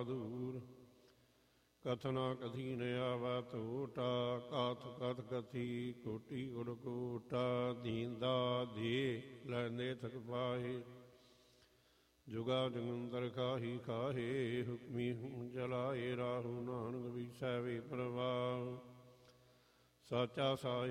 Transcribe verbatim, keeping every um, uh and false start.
ਦੂਰ। ਕਥਨਾ ਕਥੀ ਨ ਆਵੈ ਟੋਟਾ, ਕਥ ਕਥ ਕਥੀ ਕੋਟੀ ਗੁੜ ਕੋਟਾ। ਦੀਂਦਾ ਦੇ ਲੈਂਦੇ ਥਕ ਪਾਹੇ, ਜੁਗਾ ਜਗੰਦਰ ਕਾਹੀ ਕਾਹੇ। ਹੁਕਮੀ ਹੁਮ ਜਲਾਏ ਰਾਹੂ, ਨਾਨਕ ਵਿਸੈ ਵੇ ਪ੍ਰਵਾਹ। ਸਾਚਾ ਸਾਹਿਬ